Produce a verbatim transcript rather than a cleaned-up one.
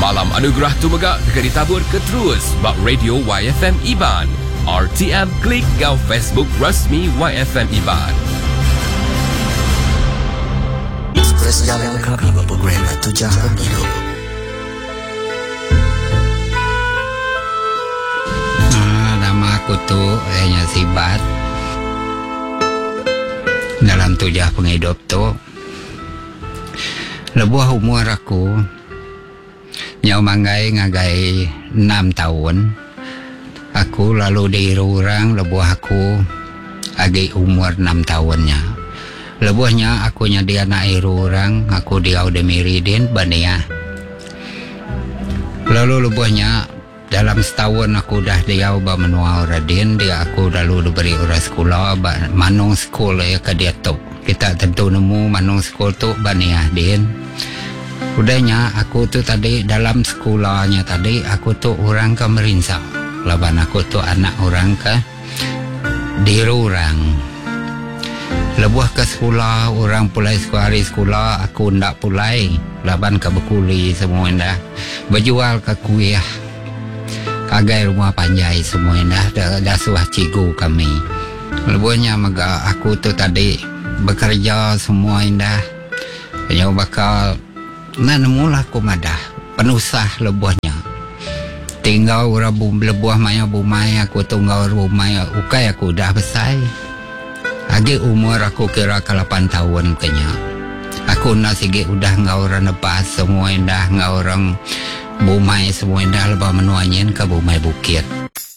Malam anugerah tumegak dekat ditabur ke terus bak Radio Y F M Iban. R T M klik gau Facebook rasmi Y F M Iban. Express jalan kami berprogram atau jalan hidup. Ah, nama aku tu hanya Sibat. Dalam tujah penghidup tu, lebuah umur aku nyau manggai ngagai enam tahun. Aku lalu diiru orang lebuah aku agi umur enam tahunnya. Lebuahnya aku nya dia nak iru orang, aku dia udah miridin bania. Lalu lebuahnya dalam setahun aku dah dia ubah menua radin, dia aku lalu diberi urang sekolah, manung sekolah ya ke dia tu. Kita tentu nemu manung sekolah tu bania din. Udahnya aku tu tadi dalam sekolahnya tadi aku tu orang ke merinsau. Laban aku tu anak orang ke diru orang. Lebuah ke sekolah, orang pulai sekolah hari sekolah, aku ndak pulai. Laban ke berkuli semua dah. Berjual ke kuliah. Kagai rumah panjai semua dah. Dah, dah suah cigu kami. Lebuahnya maga aku tu tadi bekerja semua dah. Yang bakal nak nemulah aku madah. Penusah lebuahnya. Tinggal orang lebuah maya bumai aku tunggal rumah ukai aku dah besar. Agi umur aku kira ke lapan tahun kenya. Aku nak sige udah ngau orang lepas semua dah ngau orang bumai semua dah lepas menuanyin ke bumai bukit.